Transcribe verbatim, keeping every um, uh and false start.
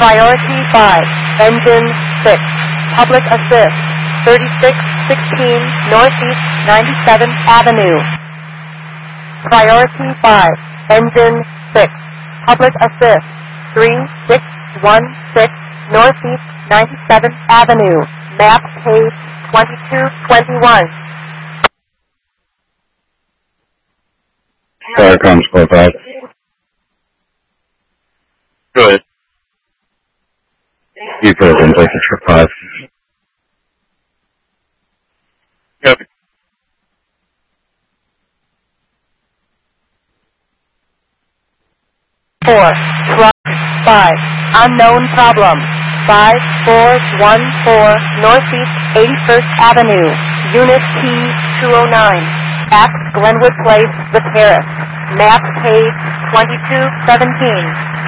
Priority five, Engine six, Public Assist, thirty-six sixteen Northeast ninety-seventh Avenue. Priority five, Engine six, Public Assist, three six one six Northeast ninety-seventh Avenue. Map page twenty-two twenty-one. Fire comes four five. Good. You present, take it for five. Copy. Four, truck five, unknown problem. Five four one four Northeast eighty-first Avenue, Unit T two oh nine, at Glenwood Place, The Terrace. Map page twenty-two seventeen.